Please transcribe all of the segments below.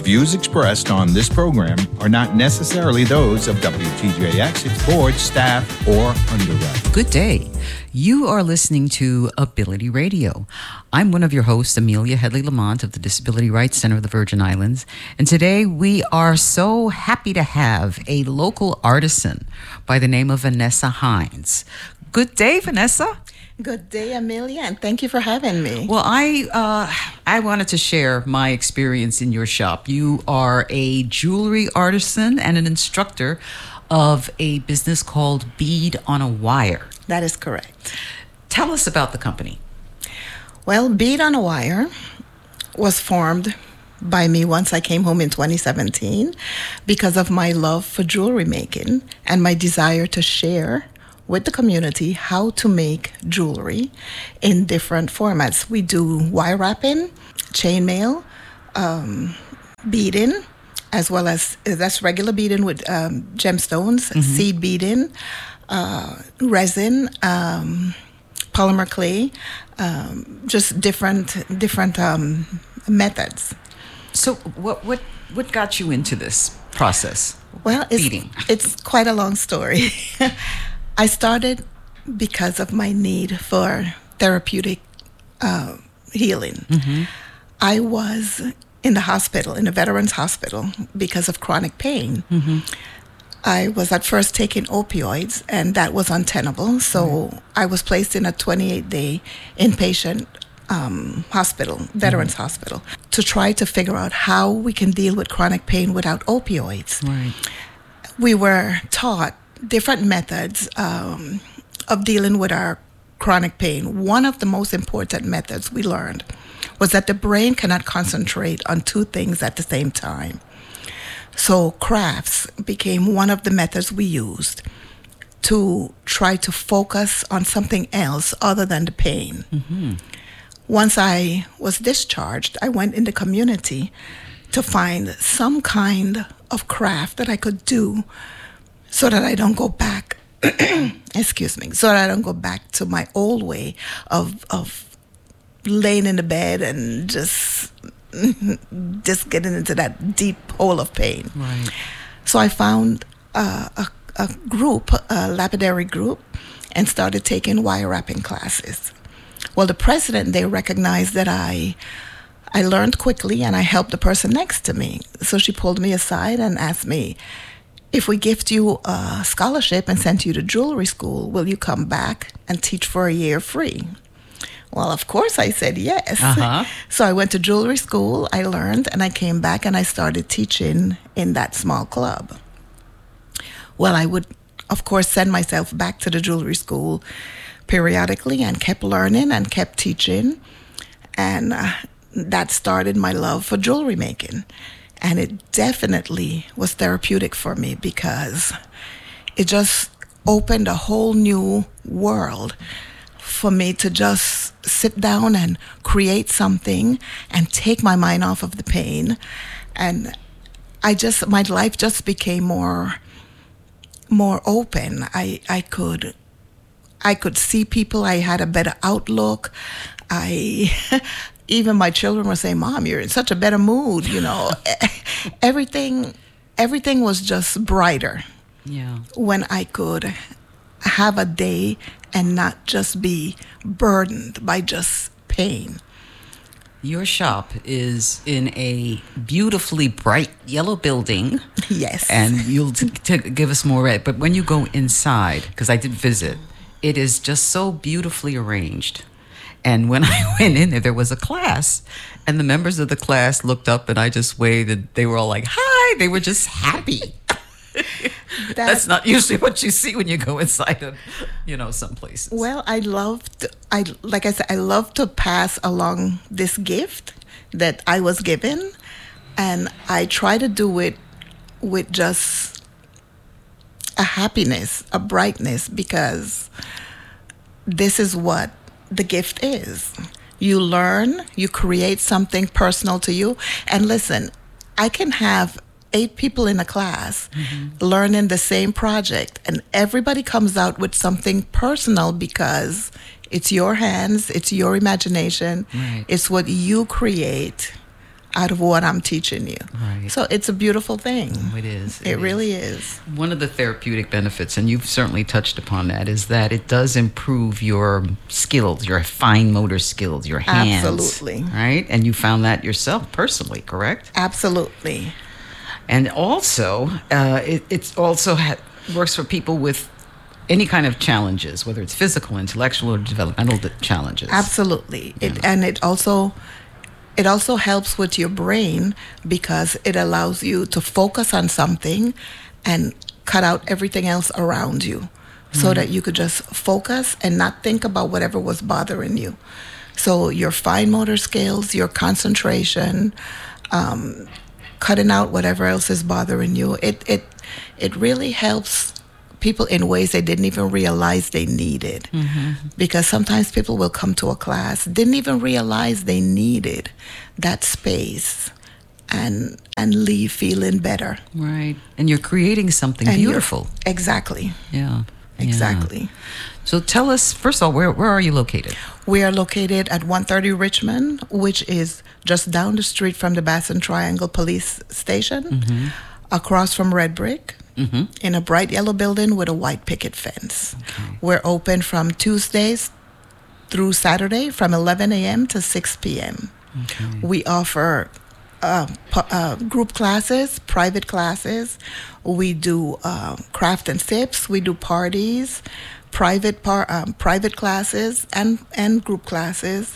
views expressed on this program are not necessarily those of WTJX, its board, staff, or underwriters. Good day. You are listening to Ability Radio. I'm one of your hosts, Amelia Headley Lamont of the Disability Rights Center of the Virgin Islands. And today we are so happy to have a local artisan by the name of Vanessa Hines. Good day, Vanessa. Good day, Amelia, and thank you for having me. Well, I wanted to share my experience in your shop. You are a jewelry artisan and an instructor of a business called Bead on a Wire. That is correct. Tell us about the company. Well, Bead on a Wire was formed by me once I came home in 2017 because of my love for jewelry making and my desire to share with the community how to make jewelry in different formats. We do wire wrapping, chainmail, beading, as well as that's regular beading with gemstones, seed beading, resin, polymer clay, just different methods. So what got you into this process? Well, beading. It's quite a long story. I started because of my need for therapeutic healing. Mm-hmm. I was in the hospital, in a veterans hospital, because of chronic pain. Mm-hmm. I was at first taking opioids, and that was untenable. So I was placed in a 28-day inpatient hospital, veterans hospital, to try to figure out how we can deal with chronic pain without opioids. Right. We were taught different methods of dealing with our chronic pain. One of the most important methods we learned was that the brain cannot concentrate on two things at the same time. So crafts became one of the methods we used to try to focus on something else other than the pain. Mm-hmm. Once I was discharged, I went in the community to find some kind of craft that I could do so that I don't go back, so that I don't go back to my old way of laying in the bed and just getting into that deep hole of pain. Right. So I found a group, a lapidary group, and started taking wire wrapping classes. Well, the president, they recognized that I learned quickly and I helped the person next to me. So she pulled me aside and asked me, if we gift you a scholarship and sent you to jewelry school, will you come back and teach for a year free? Well, of course, I said yes. Uh-huh. So I went to jewelry school, I learned, and I came back and I started teaching in that small club. Well, I would, of course, send myself back to the jewelry school periodically and kept learning and kept teaching. And that started my love for jewelry making. And it definitely was therapeutic for me because it just opened a whole new world for me to just sit down and create something and take my mind off of the pain. And my life just became more open. I could see people. I had a better outlook. Even my children were saying, "Mom, you're in such a better mood." You know, everything was just brighter. Yeah. When I could have a day and not just be burdened by just pain. Your shop is in a beautifully bright yellow building. Yes. And you'll give us more. But when you go inside, because I did visit, it is just so beautifully arranged. And when I went in there was a class, and the members of the class looked up, and I just waved, and they were all like, "Hi!" They were just happy. That's not usually what you see when you go inside of, some places. Well, I love to pass along this gift that I was given, and I try to do it with just a happiness, a brightness, because this is what the gift is. You learn, you create something personal to you. And listen, I can have 8 people in a class learning the same project, and everybody comes out with something personal because it's your hands, it's your imagination, it's what you create out of what I'm teaching you. Right. So it's a beautiful thing. It is. It really is. One of the therapeutic benefits, and you've certainly touched upon that, is that it does improve your skills, your fine motor skills, your hands. Absolutely. Right? And you found that yourself personally, correct? Absolutely. And also, it also works for people with any kind of challenges, whether it's physical, intellectual, or developmental challenges. Absolutely. It also helps with your brain because it allows you to focus on something and cut out everything else around you so that you could just focus and not think about whatever was bothering you. So your fine motor skills, your concentration, cutting out whatever else is bothering you, it really helps people in ways they didn't even realize they needed. Because sometimes people will come to a class, didn't even realize they needed that space and leave feeling better. Right. And you're creating something beautiful. Exactly. Yeah. Exactly. Yeah. So tell us, first of all, where are you located? We are located at 130 Richmond, which is just down the street from the Bassin Triangle Police Station, across from Red Brick. In a bright yellow building with a white picket fence. Okay. We're open from Tuesdays through Saturday from 11 a.m. to 6 p.m. Okay. We offer group classes, private classes. We do craft and sips. We do parties, private classes and group classes.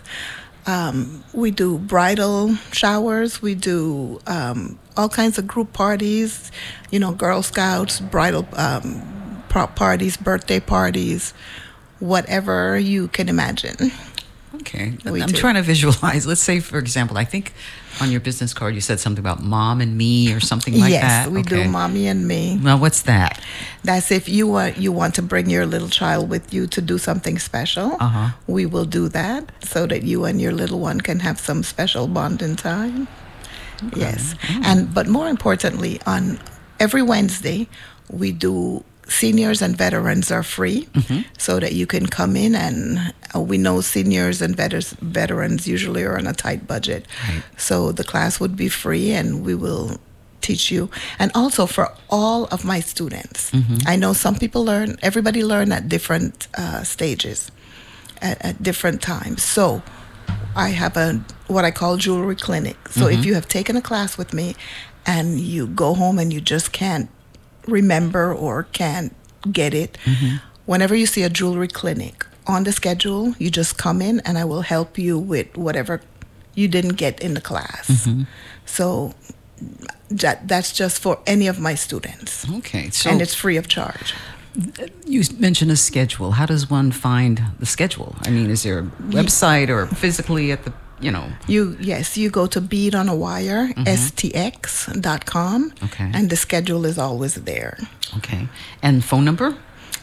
We do bridal showers. We do all kinds of group parties, Girl Scouts, bridal parties, birthday parties, whatever you can imagine. Okay. I'm trying to visualize. Let's say, for example, I think on your business card you said something about Mom and Me or something like that. Yes, we do Mommy and Me. Well, what's that? That's if you want to bring your little child with you to do something special. We will do that so that you and your little one can have some special bonding time. Okay. Yes. But more importantly, on every Wednesday, we do seniors and veterans are free, so that you can come in, and we know seniors and veterans usually are on a tight budget. Right. So the class would be free, and we will teach you. And also for all of my students, I know some people everybody learn at different stages, at different times. So I have what I call jewelry clinic. So if you have taken a class with me and you go home and you just can't remember or can't get it, whenever you see a jewelry clinic on the schedule, you just come in and I will help you with whatever you didn't get in the class. So that's just for any of my students. Okay. So, and it's free of charge. You mentioned a schedule. How does one find the schedule? I mean, is there a website or physically at the, You go to Bead on a Wire, stx.com, okay, and the schedule is always there. Okay. And phone number?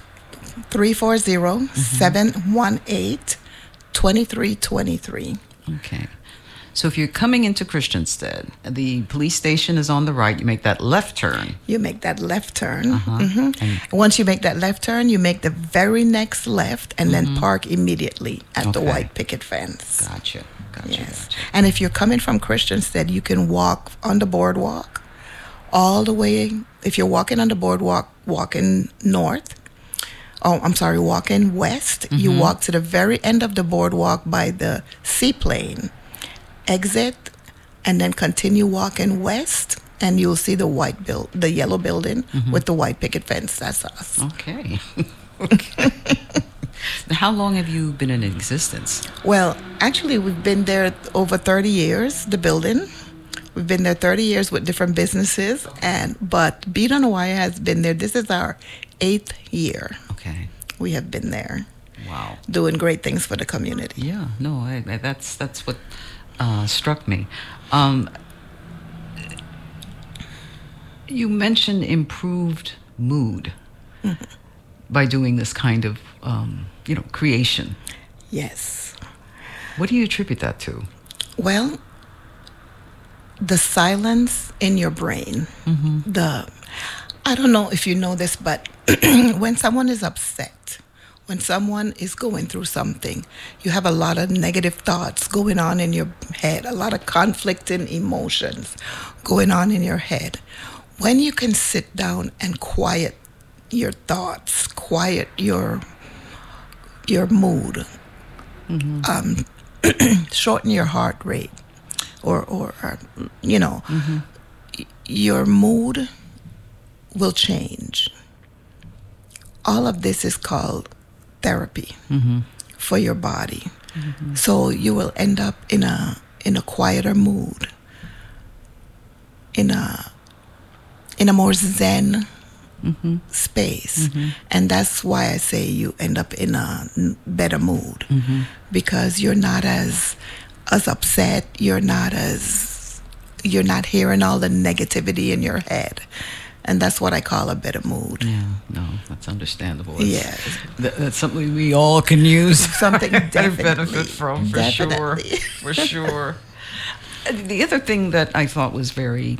340-718-2323. Okay. So if you're coming into Christiansted, the police station is on the right. You make that left turn. You make that left turn. Once you make that left turn, you make the very next left and then park immediately at the white picket fence. Gotcha. Yes. And if you're coming from Christiansted, you can walk on the boardwalk all the way. If you're walking on the boardwalk, walking walking west, you walk to the very end of the boardwalk by the seaplane. Exit, and then continue walking west, and you'll see the yellow building with the white picket fence. That's us. Okay. Okay. How long have you been in existence? Well, actually, we've been there over 30 years, the building. We've been there 30 years with different businesses, but Bead on a Wire has been there. This is our 8th year. Okay. We have been there. Wow. Doing great things for the community. Yeah, no, that's what struck me. You mentioned improved mood by doing this kind of, creation. Yes. What do you attribute that to? Well, the silence in your brain. I don't know if you know this, but when someone is upset when someone is going through something, you have a lot of negative thoughts going on in your head, a lot of conflicting emotions going on in your head. When you can sit down and quiet your thoughts, quiet your mood, shorten your heart rate, or your mood will change. All of this is called therapy for your body. So you will end up in a quieter mood, in a more zen space. And that's why I say you end up in a better mood, because you're not as upset, you're not hearing all the negativity in your head. And that's what I call a better mood. Yeah, no, that's understandable. Yes. That's something we all can use. Something definitely. benefit from, for sure. For sure. The other thing that I thought was very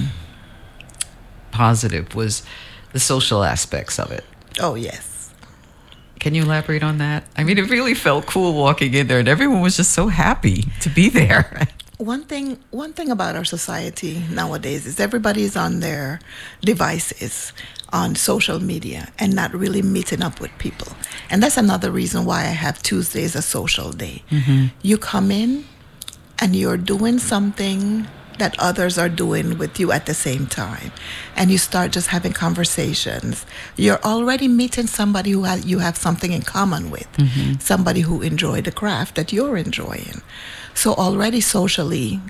positive was the social aspects of it. Oh, yes. Can you elaborate on that? I mean, it really felt cool walking in there, and everyone was just so happy to be there. One thing about our society nowadays is everybody's on their devices, on social media, and not really meeting up with people. And that's another reason why I have Tuesdays a social day. You come in and you're doing something that others are doing with you at the same time, and you start just having conversations. You're already meeting somebody who you have something in common with, somebody who enjoyed the craft that you're enjoying. So already socially,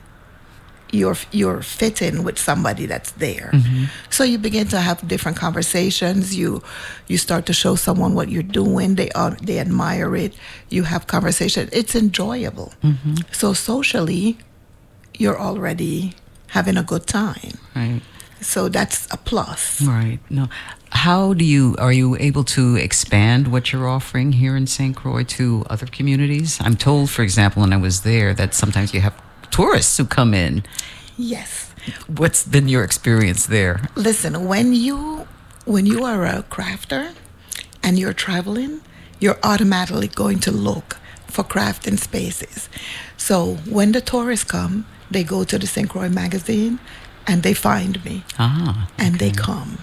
you're fitting with somebody that's there. So you begin to have different conversations. You start to show someone what you're doing. They admire it. You have conversation. It's enjoyable. So socially, you're already having a good time. Right. So that's a plus. Right. No. Are you able to expand what you're offering here in St. Croix to other communities? I'm told, for example, when I was there, that sometimes you have tourists who come in. Yes. What's been your experience there? Listen, when you are a crafter and you're traveling, you're automatically going to look for crafting spaces. So when the tourists come, they go to the St. Croix magazine and they find me. And they come.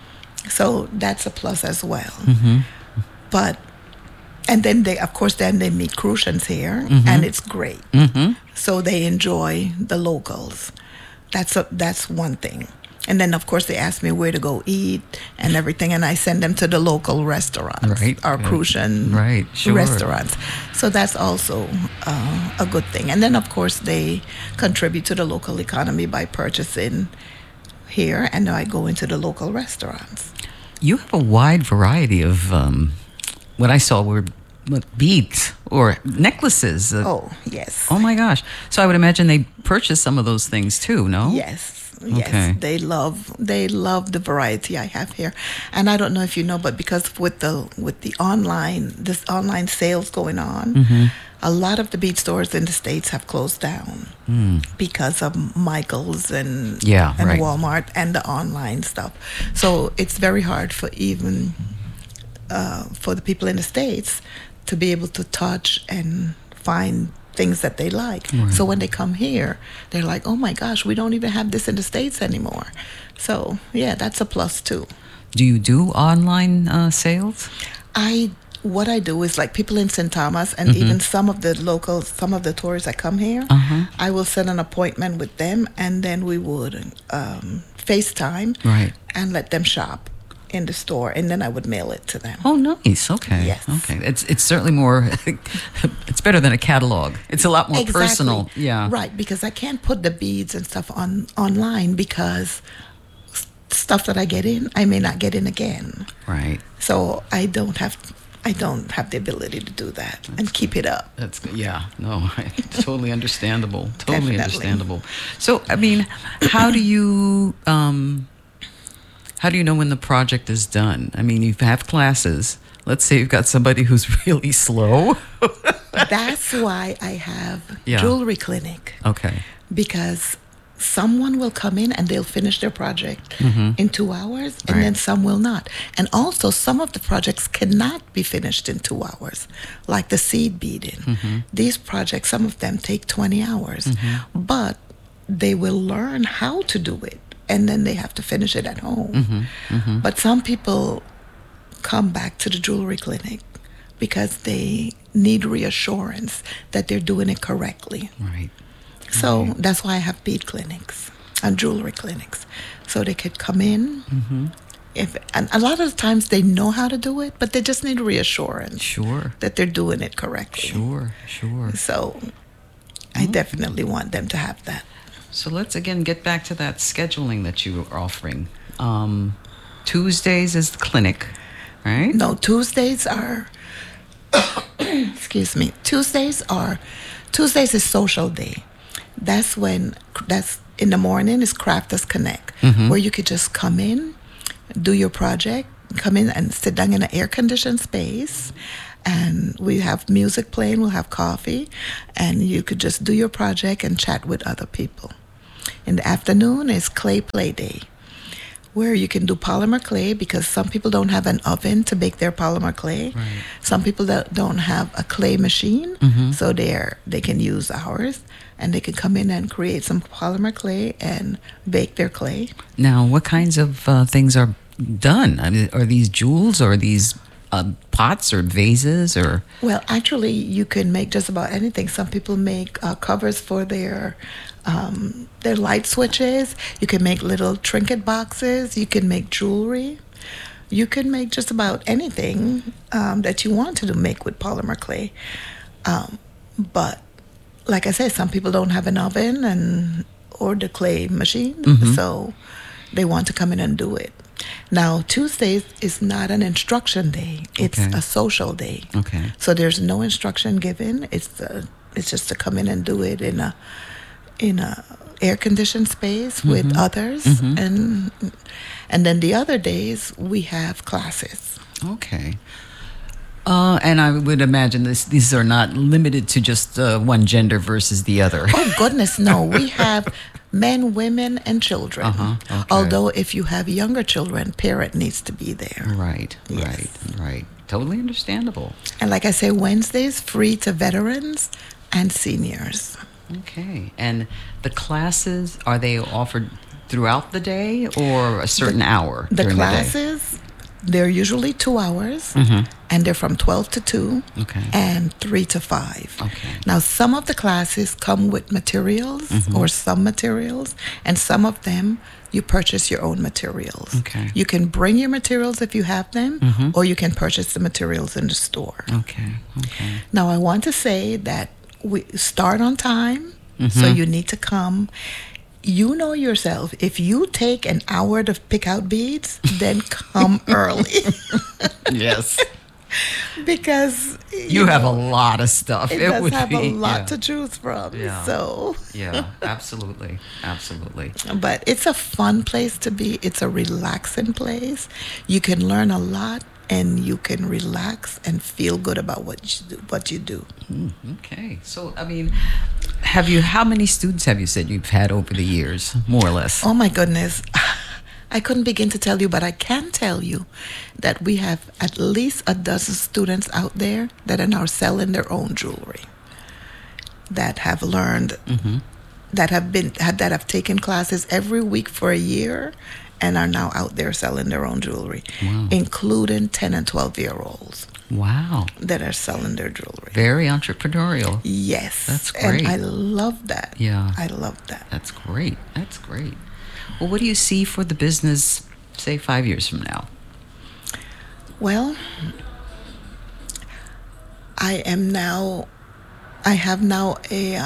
So that's a plus as well. But, and then they meet Crucians here, and it's great. So they enjoy the locals. That's one thing. And then, of course, they ask me where to go eat and everything, and I send them to the local restaurants, our Crucian restaurants. So that's also a good thing. And then, of course, they contribute to the local economy by purchasing here, and I go into the local restaurants. You have a wide variety of what I saw were beads or necklaces. Oh, yes. Oh, my gosh. So I would imagine they purchase some of those things, too, no? Yes. Yes, they love the variety I have here, and I don't know if you know, but because with the online sales going on, a lot of the bead stores in the States have closed down because of Michaels and Walmart and the online stuff. So it's very hard for even for the people in the States to be able to touch and find things that they like. So when they come here, they're like, oh my gosh, we don't even have this in the States anymore. So yeah, that's a plus too. Do you do online sales? What I do is, like, people in St. Thomas and even some of the tourists that come here, I will set an appointment with them, and then we would FaceTime and let them shop in the store, and then I would mail it to them. Oh, nice. Okay. Yes. Okay. It's certainly more. It's better than a catalog. It's a lot more personal. Yeah. Right, because I can't put the beads and stuff online because stuff that I get in, I may not get in again. Right. So I don't have the ability to do that and keep it up. Totally understandable. Totally understandable. So, I mean, how do you know when the project is done? I mean, you have classes. Let's say you've got somebody who's really slow. That's why I have jewelry clinic. Okay. Because someone will come in and they'll finish their project in 2 hours, and Right. then some will not. And also, some of the projects cannot be finished in 2 hours, like the seed beading. These projects, some of them take 20 hours, but they will learn how to do it, and then they have to finish it at home. But some people come back to the jewelry clinic because they need reassurance that they're doing it correctly. Right. So that's why I have bead clinics and jewelry clinics, so they could come in. And a lot of the times they know how to do it, but they just need reassurance Sure. that they're doing it correctly. Sure. So I definitely want them to have that. So let's again get back to that scheduling that you are offering. Tuesdays is the clinic, right? No, Tuesdays are, excuse me, Tuesdays is social day. That's in the morning is Crafters Connect, where you could just come in, do your project, come in and sit down in an air-conditioned space, and we have music playing, we'll have coffee, and you could just do your project and chat with other people. In the afternoon is Clay Play Day, where you can do polymer clay, because some people don't have an oven to bake their polymer clay. Right. Some people that don't have a clay machine, so they can use ours, and they can come in and create some polymer clay and bake their clay. Now, what kinds of things are done? I mean, are these jewels, or are these pots or vases, or? Well, actually, you can make just about anything. Some people make covers for their light switches. You can make little trinket boxes. You can make jewelry. You can make just about anything that you want to make with polymer clay. But like I said, some people don't have an oven or the clay machine, so they want to come in and do it. Now, Tuesdays is not an instruction day. It's Okay. a social day. Okay. So there's no instruction given. It's just to come in and do it in a air conditioned space with others, and then the other days we have classes. Okay. And I would imagine these are not limited to just one gender versus the other. Oh goodness, no! We have men, women, and children. Okay. Although if you have younger children, parent needs to be there. Right. Totally understandable. And like I say, Wednesdays free to veterans and seniors. Okay. And the classes, are they offered throughout the day or a certain hour The during classes, they're usually 2 hours, and they're from 12 to 2 Okay. and 3 to 5. Okay. Now, some of the classes come with materials or some materials, and some of them you purchase your own materials. Okay. You can bring your materials if you have them, or you can purchase the materials in the store. Okay. Now, I want to say that we start on time, so you need to come. You know yourself. If you take an hour to pick out beads, then come early. Yes. Because You have a lot of stuff. it does would have a be- lot yeah. to choose from. Yeah. So, Yeah, absolutely. but it's a fun place to be. It's a relaxing place. You can learn a lot, and you can relax and feel good about what you do. Okay. So, I mean, how many students have you said you've had over the years, more or less? Oh my goodness. I couldn't begin to tell you, but I can tell you that we have at least a dozen students out there that are now selling their own jewelry, that have learned, that have taken classes every week for a year, and are now out there selling their own jewelry, including 10 and 12-year-olds Wow. that are selling their jewelry. Very entrepreneurial. Yes. That's great. And I love that. Yeah. I love that. That's great. Well, what do you see for the business, say, 5 years from now? Well, I have now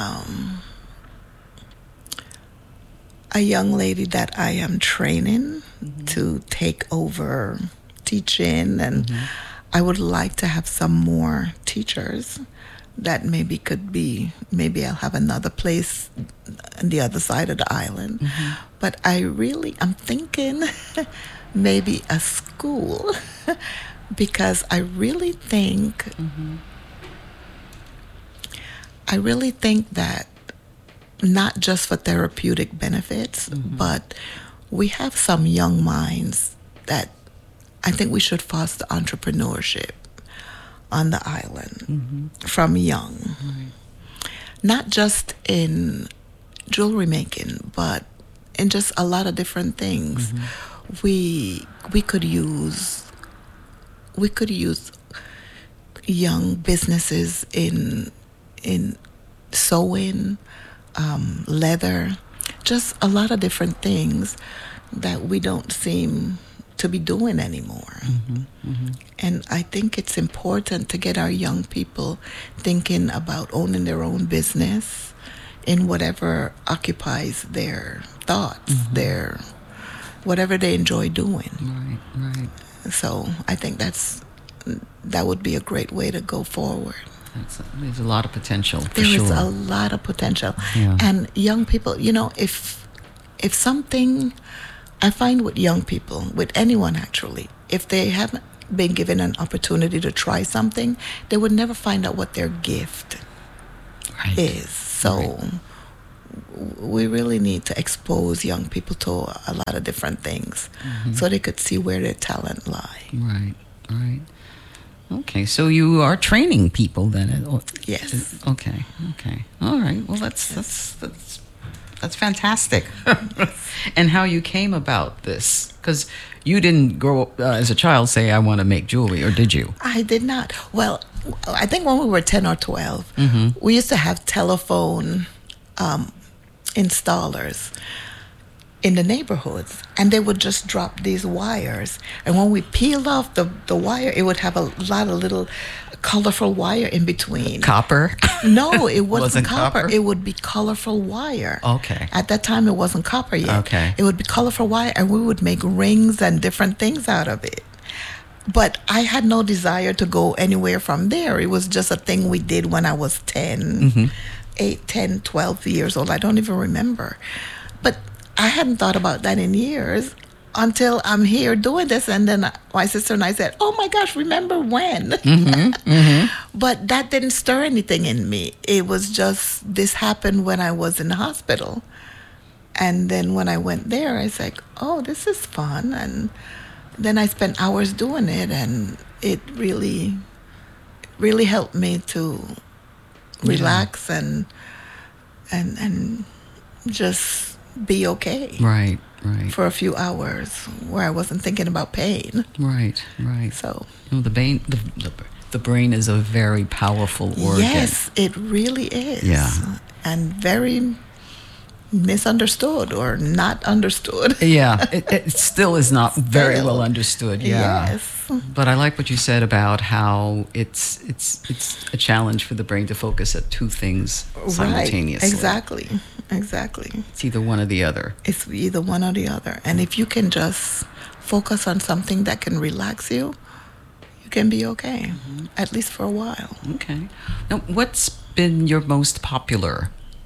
a young lady that I am training to take over teaching, and I would like to have some more teachers that maybe I'll have another place on the other side of the island. But I'm thinking maybe a school because I really think that not just for therapeutic benefits, but we have some young minds that I think we should foster entrepreneurship on the island from young. Not just in jewelry making, but in just a lot of different things. We could use young businesses in sewing, leather, just a lot of different things that we don't seem to be doing anymore. And I think it's important to get our young people thinking about owning their own business in whatever occupies their thoughts, their whatever they enjoy doing. Right. So I think that would be a great way to go forward. There's a lot of potential, for There is sure. a lot of potential. Yeah. And young people, if something, I find with young people, with anyone actually, if they haven't been given an opportunity to try something, they would never find out what their gift Right. is. So we really need to expose young people to a lot of different things so they could see where their talent lie. Right. Okay, so you are training people then? Yes. Okay. All right. Well, that's fantastic. And how you came about this? Because you didn't grow up as a child say, I want to make jewelry, or did you? I did not. Well, I think when we were 10 or 12, we used to have telephone installers in the neighborhoods, and they would just drop these wires. And when we peeled off the wire, it would have a lot of little colorful wire in between. Copper? No, it wasn't, Wasn't copper. copper? It would be colorful wire. Okay. At that time, it wasn't copper yet. Okay. It would be colorful wire, and we would make rings and different things out of it. But I had no desire to go anywhere from there. It was just a thing we did when I was 10, 8, 10, 12 years old. I don't even remember. But I hadn't thought about that in years until I'm here doing this. And then my sister and I said, oh my gosh, remember when? But that didn't stir anything in me. It was just, this happened when I was in the hospital. And then when I went there, I was like, oh, this is fun. And then I spent hours doing it, and it really, really helped me to relax and just be okay. Right. For a few hours where I wasn't thinking about pain. Right. So The brain is a very powerful organ. yes, it really is. Yeah. And very misunderstood or not understood. Yeah, it still is not very Still. well understood. Yeah. Yes. But I like what you said about how it's a challenge for the brain to focus at two things simultaneously. Right. Exactly. It's either one or the other. It's either one or the other. And if you can just focus on something that can relax you, you can be okay, at least for a while. Okay. Now, what's been your most popular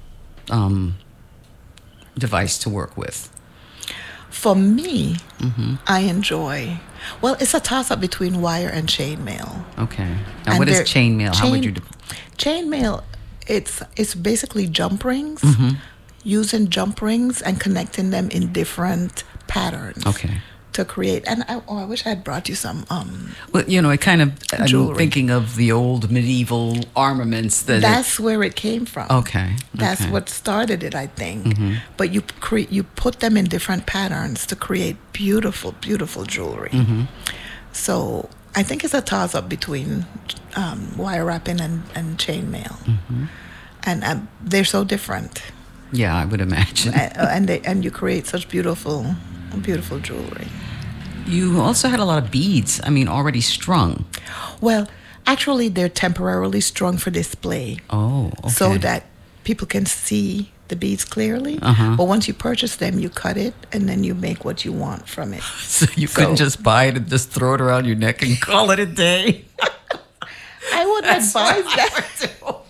device to work with? For me, I enjoy, well, it's a toss-up between wire and chainmail. Okay. Now, And what is they're- chainmail? How would you? Chainmail, it's basically jump rings, using jump rings and connecting them in different patterns. Okay. To create, and I wish I had brought you some. Well, I'm Jewelry. thinking of the old medieval armaments that. That's where it came from. Okay. That's okay. what started it, I think. But you put them in different patterns to create beautiful, beautiful jewelry. So I think it's a toss-up between wire wrapping and chainmail, and they're so different. Yeah, I would imagine. And you create such beautiful jewelry. You also had a lot of beads. already strung. Well, actually, they're temporarily strung for display. Oh, okay. So that people can see the beads clearly. But once you purchase them, you cut it, and then you make what you want from it. So you couldn't just buy it and just throw it around your neck and call it a day. I wouldn't advise that.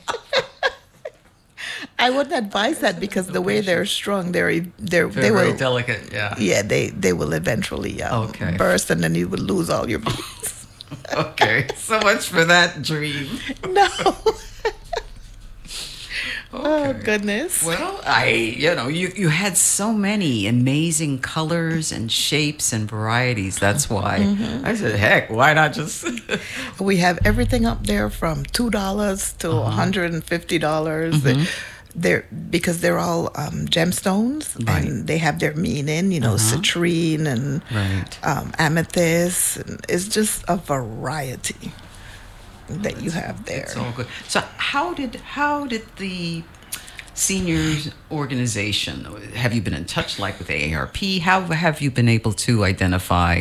I wouldn't advise that because the way they're strung, they Very will delicate. Yeah. Yeah, they will eventually Okay. burst, and then you will lose all your beads. Okay. So much for that dream. No. Oh, goodness. Well, you had so many amazing colors and shapes and varieties. That's why I said, heck, why not just... We have everything up there from $2 to $150. Because they're all gemstones, Right. and they have their meaning, citrine and amethyst. And it's just a variety that you have there. It's all good. So how did the seniors organization, have you been in touch like with AARP? How have you been able to identify,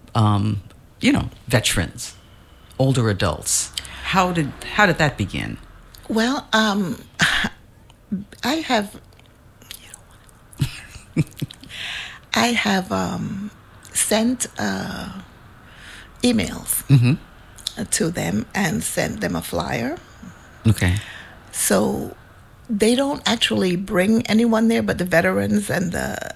veterans, older adults? How did that begin? Well, I have sent emails to them and sent them a flyer. Okay. So they don't actually bring anyone there, but the veterans and the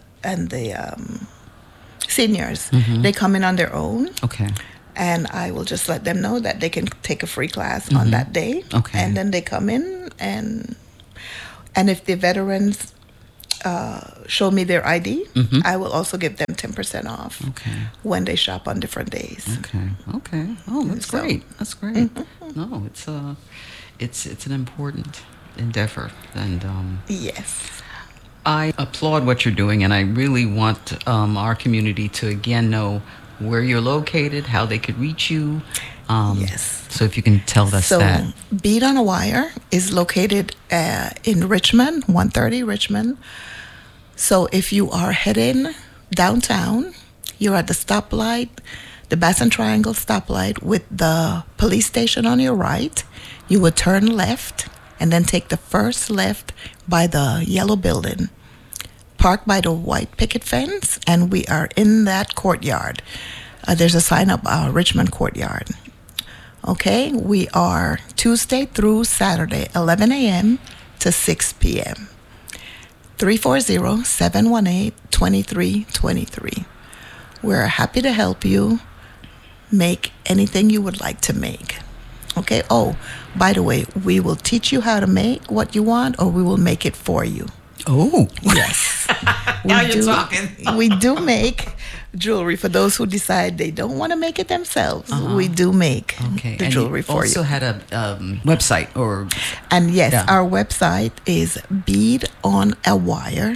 seniors, they come in on their own. Okay. And I will just let them know that they can take a free class on that day. Okay. And then they come in, and if the veterans show me their ID, I will also give them 10% off when they shop on different days. Okay. Oh, that's great. That's great. No, it's an important endeavor, and yes, I applaud what you're doing, and I really want our community to again know where you're located, how they could reach you. Yes. So if you can tell us that. So Bead on a Wire is located in Richmond, 130 Richmond. So if you are heading downtown, you're at the stoplight, the Bassin Triangle stoplight with the police station on your right. You would turn left and then take the first left by the yellow building. Park by the white picket fence, and we are in that courtyard. There's a sign up, Richmond Courtyard. Okay, we are Tuesday through Saturday, 11 a.m. to 6 p.m. 340-718-2323. We're happy to help you make anything you would like to make. Okay, oh, by the way, we will teach you how to make what you want, or we will make it for you. Oh. Yes. Now you're talking. We do make jewelry for those who decide they don't want to make it themselves. We do make the jewelry for you. Also had a website or... And yes, our website is beadonawire,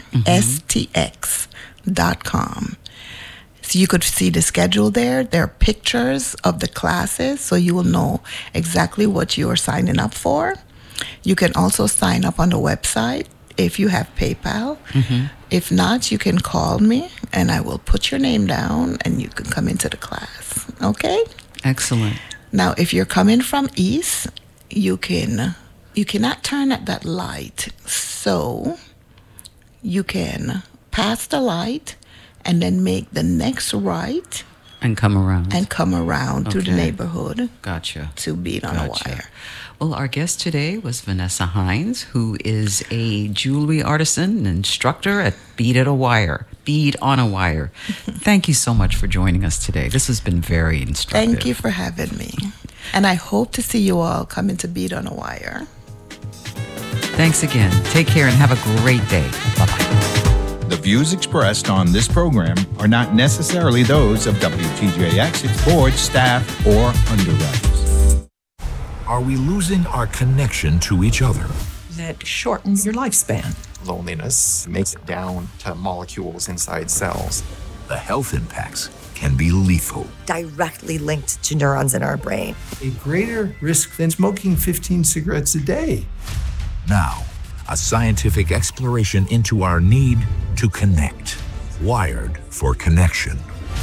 STX.com. So you could see the schedule there. There are pictures of the classes, so you will know exactly what you are signing up for. You can also sign up on the website if you have PayPal. If not, you can call me and I will put your name down and you can come into the class. Okay? Excellent. Now, if you're coming from east, you cannot turn at that light. So you can pass the light and then make the next right. And come around. Through the neighborhood. Gotcha. To Bead on a Wire. Well, our guest today was Vanessa Hines, who is a jewelry artisan and instructor at Bead on a Wire. Thank you so much for joining us today. This has been very instructive. Thank you for having me. And I hope to see you all coming to Bead on a Wire. Thanks again. Take care and have a great day. Bye-bye. The views expressed on this program are not necessarily those of WTJX, its board, staff, or underwriters. Are we losing our connection to each other? That shortens your lifespan. Loneliness makes it down to molecules inside cells. The health impacts can be lethal. Directly linked to neurons in our brain. A greater risk than smoking 15 cigarettes a day. Now, a scientific exploration into our need to connect. Wired for connection.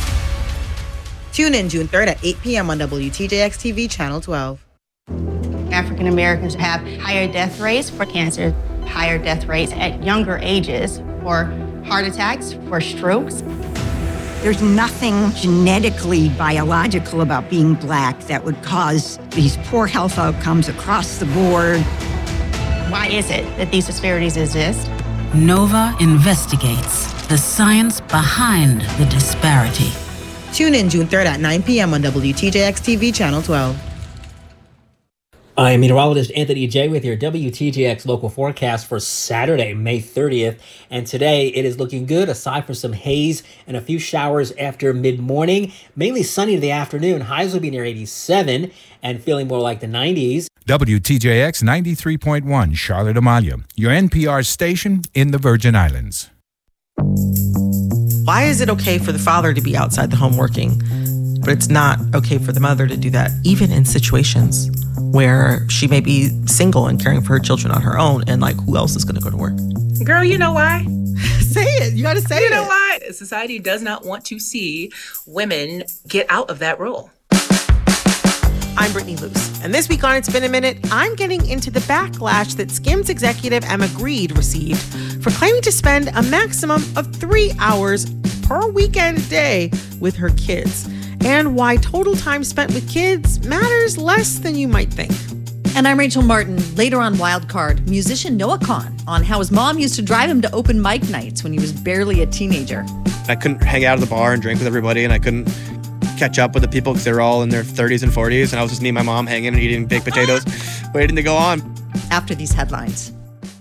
Tune in June 3rd at 8 p.m. on WTJX TV, Channel 12. African Americans have higher death rates for cancer, higher death rates at younger ages for heart attacks, for strokes. There's nothing genetically biological about being Black that would cause these poor health outcomes across the board. Why is it that these disparities exist? Nova investigates the science behind the disparity. Tune in June 3rd at 9 p.m. on WTJX TV, Channel 12. I'm meteorologist Anthony J with your WTJX local forecast for Saturday, May 30th. And today it is looking good aside from some haze and a few showers after mid-morning. Mainly sunny in the afternoon. Highs will be near 87 and feeling more like the 90s. WTJX 93.1 Charlotte Amalia, your NPR station in the Virgin Islands. Why is it okay for the father to be outside the home working, but it's not okay for the mother to do that, even in situations where she may be single and caring for her children on her own, and like, who else is going to go to work? Girl, you know why? Say it. You got to say it. You know why? Society does not want to see women get out of that role. I'm Brittany Luce, and this week on It's Been a Minute, I'm getting into the backlash that Skims executive Emma Grede received for claiming to spend a maximum of 3 hours per weekend day with her kids, and why total time spent with kids matters less than you might think. And I'm Rachel Martin. Later on Wildcard, musician Noah Kahan on how his mom used to drive him to open mic nights when he was barely a teenager. I couldn't hang out at the bar and drink with everybody, and I couldn't catch up with the people because they were all in their 30s and 40s, and I was just me and my mom hanging and eating baked potatoes, waiting to go on. After these headlines.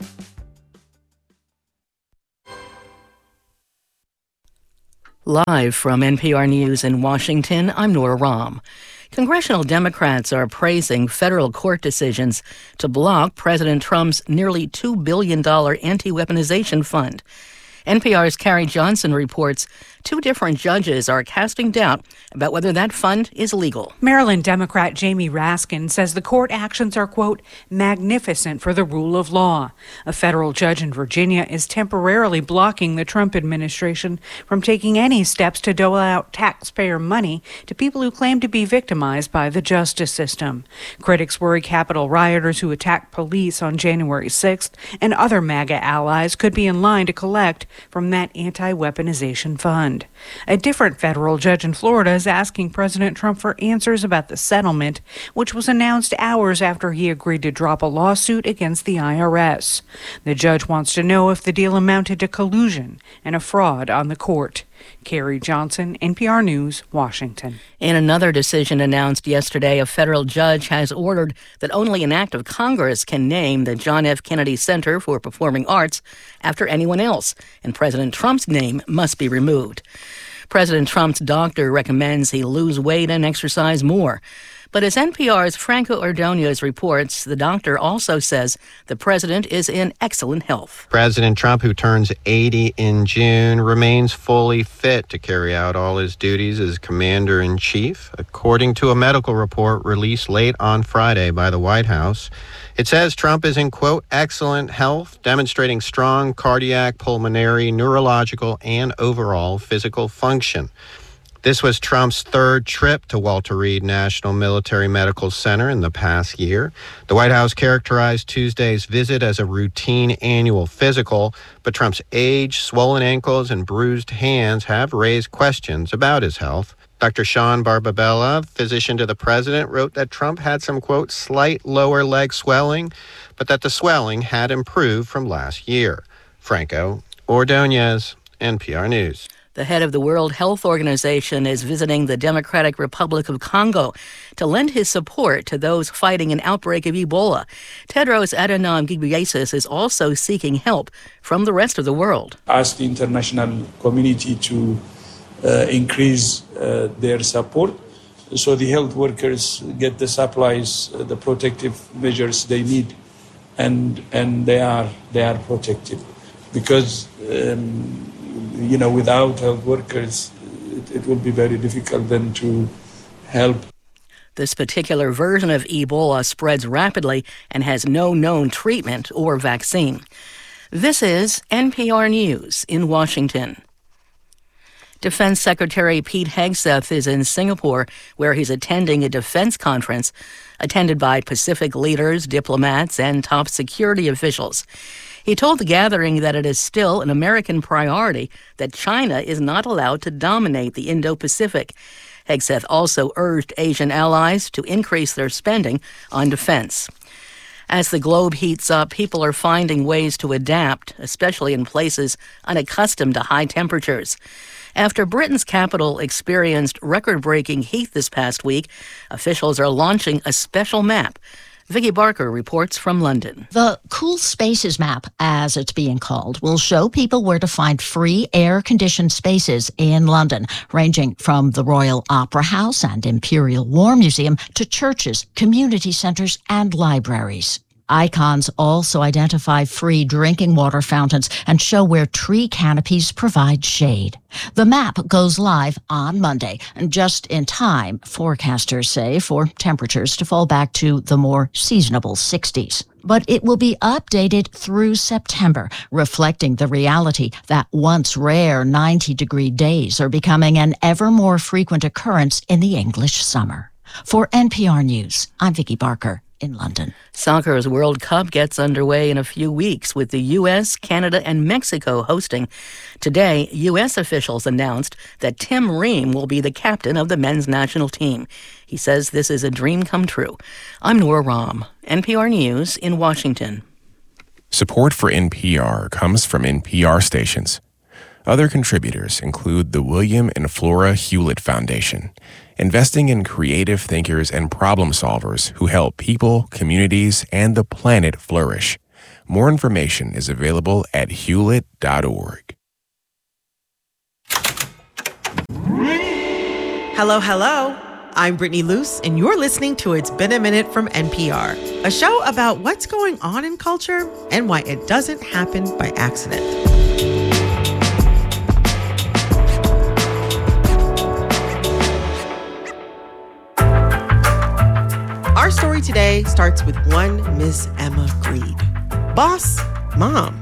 Live from NPR News in Washington, I'm Nora Rahm. Congressional Democrats are praising federal court decisions to block President Trump's nearly $2 billion anti-weaponization fund. NPR's Carrie Johnson reports 2 different judges are casting doubt about whether that fund is legal. Maryland Democrat Jamie Raskin says the court actions are, quote, magnificent for the rule of law. A federal judge in Virginia is temporarily blocking the Trump administration from taking any steps to dole out taxpayer money to people who claim to be victimized by the justice system. Critics worry Capitol rioters who attacked police on January 6th and other MAGA allies could be in line to collect from that anti-weaponization fund. A different federal judge in Florida is asking President Trump for answers about the settlement, which was announced hours after he agreed to drop a lawsuit against the IRS. The judge wants to know if the deal amounted to collusion and a fraud on the court. Carrie Johnson, NPR News, Washington. In another decision announced yesterday, a federal judge has ordered that only an act of Congress can name the John F. Kennedy Center for Performing Arts after anyone else, and President Trump's name must be removed. President Trump's doctor recommends he lose weight and exercise more. But as NPR's Franco Ordonez reports, the doctor also says the president is in excellent health. President Trump, who turns 80 in June, remains fully fit to carry out all his duties as commander-in-chief, according to a medical report released late on Friday by the White House. It says Trump is in, quote, excellent health, demonstrating strong cardiac, pulmonary, neurological, and overall physical function. This was Trump's 3rd trip to Walter Reed National Military Medical Center in the past year. The White House characterized Tuesday's visit as a routine annual physical, but Trump's age, swollen ankles, and bruised hands have raised questions about his health. Dr. Sean Barbabella, physician to the president, wrote that Trump had some, quote, slight lower leg swelling, but that the swelling had improved from last year. Franco Ordonez, NPR News. The head of the World Health Organization is visiting the Democratic Republic of Congo to lend his support to those fighting an outbreak of Ebola. Tedros Adhanom Ghebreyesus is also seeking help from the rest of the world. Ask the international community to increase their support so the health workers get the supplies, the protective measures they need, and they are protected. Because without health workers, it will be very difficult then to help. This particular version of Ebola spreads rapidly and has no known treatment or vaccine. This is NPR News in Washington. Defense Secretary Pete Hegseth is in Singapore, where he's attending a defense conference attended by Pacific leaders, diplomats, and top security officials. He told the gathering that it is still an American priority that China is not allowed to dominate the Indo-Pacific. Hegseth also urged Asian allies to increase their spending on defense. As the globe heats up, people are finding ways to adapt, especially in places unaccustomed to high temperatures. After Britain's capital experienced record-breaking heat this past week, officials are launching a special map. Vicky Barker reports from London. The Cool Spaces map, as it's being called, will show people where to find free air-conditioned spaces in London, ranging from the Royal Opera House and Imperial War Museum to churches, community centres and libraries. Icons also identify free drinking water fountains and show where tree canopies provide shade. The map goes live on Monday, just in time, forecasters say, for temperatures to fall back to the more seasonable 60s. But it will be updated through September, reflecting the reality that once rare 90-degree days are becoming an ever more frequent occurrence in the English summer. For NPR News, I'm Vicky Barker in London. Soccer's World Cup gets underway in a few weeks with the U.S., Canada, and Mexico hosting. Today, U.S. officials announced that Tim Ream will be the captain of the men's national team. He says this is a dream come true. I'm Nora Rahm, NPR News in Washington. Support for NPR comes from NPR stations. Other contributors include the William and Flora Hewlett Foundation, investing in creative thinkers and problem solvers who help people, communities, and the planet flourish. More information is available at hewlett.org. Hello, hello. I'm Brittany Luce, and you're listening to It's Been a Minute from NPR, a show about what's going on in culture and why it doesn't happen by accident. Our story today starts with one Miss Emma Grede. Boss, mom,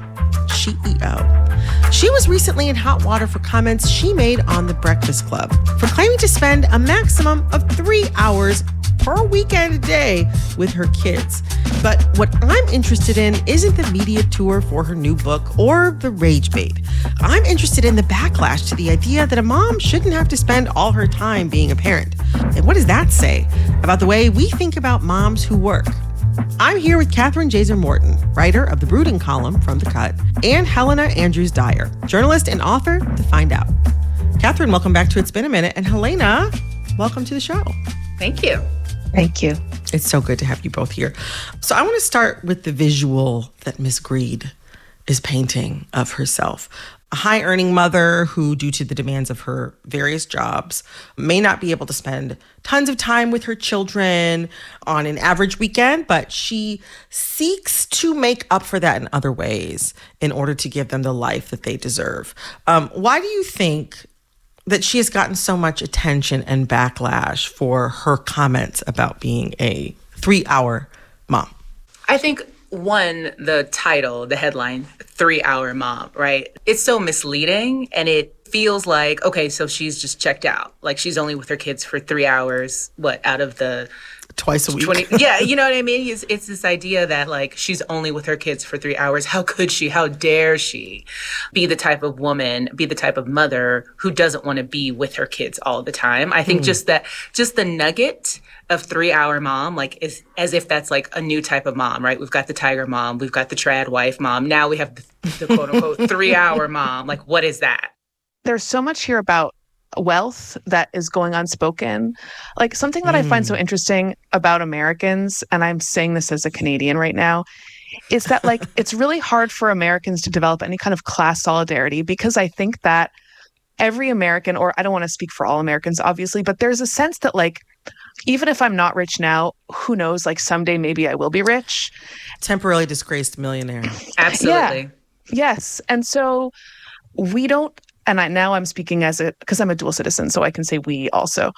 CEO. She was recently in hot water for comments she made on The Breakfast Club for claiming to spend a maximum of 3 hours per weekend a day with her kids. But what I'm interested in isn't the media tour for her new book or the rage bait. I'm interested in the backlash to the idea that a mom shouldn't have to spend all her time being a parent. And what does that say about the way we think about moms who work? I'm here with Catherine Jaser Morton, writer of the Brooding column from The Cut, and Helena Andrews Dyer, journalist and author to Find Out. Catherine, welcome back to It's Been a Minute. And Helena, welcome to the show. Thank you. Thank you. It's so good to have you both here. So I want to start with the visual that Miss Grede is painting of herself. A high-earning mother who, due to the demands of her various jobs, may not be able to spend tons of time with her children on an average weekend, but she seeks to make up for that in other ways in order to give them the life that they deserve. Why do you think that she has gotten so much attention and backlash for her comments about being a 3-hour mom? I think, one, the title, the headline, 3-hour mom, right? It's so misleading, and it feels like, okay, so she's just checked out. Like, she's only with her kids for 3 hours, out of the... Twice a week. 20, yeah, you know what I mean? It's this idea that, like, she's only with her kids for 3 hours. How could she? How dare she be the type of woman, be the type of mother who doesn't want to be with her kids all the time? I think just the nugget of 3-hour mom, like, is as if that's like a new type of mom, right? We've got the tiger mom, we've got the trad wife mom. Now we have the quote unquote 3-hour mom. Like, what is that? There's so much here about wealth that is going unspoken. Like, something that I find so interesting about Americans, and I'm saying this as a Canadian right now, is that, like, it's really hard for Americans to develop any kind of class solidarity, because I think that every American, or I don't want to speak for all Americans, obviously, but there's a sense that, like, even if I'm not rich now, who knows, like, someday maybe I will be rich. Temporarily disgraced millionaire. Absolutely. Yeah. Yes. And so we don't, and now I'm speaking because I'm a dual citizen, so I can say we also.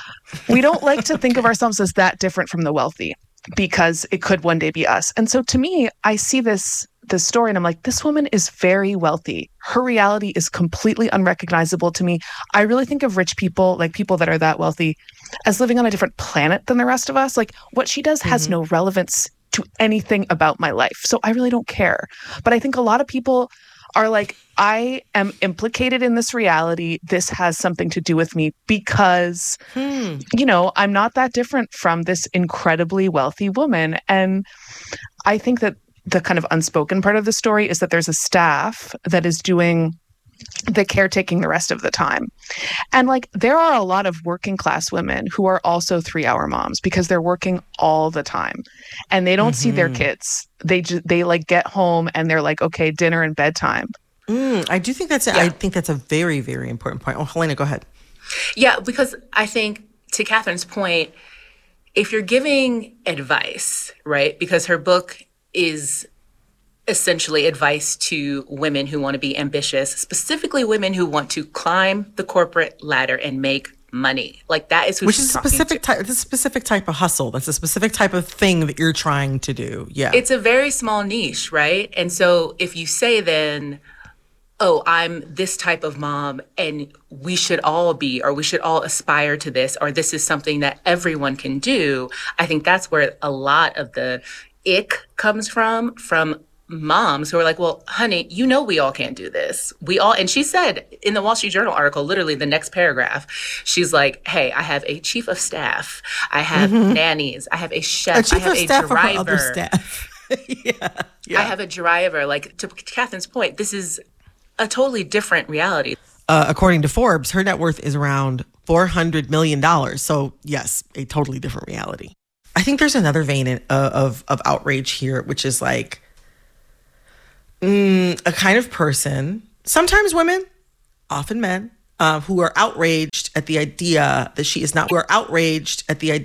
We don't like to think of ourselves as that different from the wealthy, because it could one day be us. And so to me, I see this story and I'm like, this woman is very wealthy. Her reality is completely unrecognizable to me. I really think of rich people, like people that are that wealthy, as living on a different planet than the rest of us. Like, what she does has no relevance to anything about my life. So I really don't care. But I think a lot of people are like, I am implicated in this reality. This has something to do with me because, I'm not that different from this incredibly wealthy woman. And I think that the kind of unspoken part of the story is that there's a staff that is doing the caretaking the rest of the time. And like, there are a lot of working class women who are also 3-hour moms because they're working all the time and they don't see their kids. They like get home and they're like, okay, dinner and bedtime. I do think I think that's a very, very important point. Oh, Helena, go ahead. Yeah, because I think to Catherine's point, if you're giving advice, right, because her book is essentially advice to women who want to be ambitious, specifically women who want to climb the corporate ladder and make money. Like that is who Which she's is a talking specific to. type. It's a specific type of hustle. That's a specific type of thing that you're trying to do. Yeah, It's a very small niche, right? And so if you say then, oh, I'm this type of mom and we should all be, or we should all aspire to this, or this is something that everyone can do, I think that's where a lot of the ick comes from moms who are like, well, honey, you know we all can't do this. We all, and she said in the Wall Street Journal article, literally the next paragraph, she's like, hey, I have a chief of staff, I have nannies, I have a chef, I have a driver. Other staff. I have a driver. Like, to Catherine's point, this is a totally different reality. According to Forbes, her net worth is around $400 million. So yes, a totally different reality. I think there's another vein of outrage here, which is like, a kind of person, sometimes women, often men, who are outraged at the idea that she is not with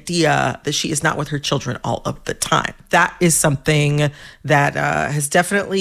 her children all of the time. That is something that has definitely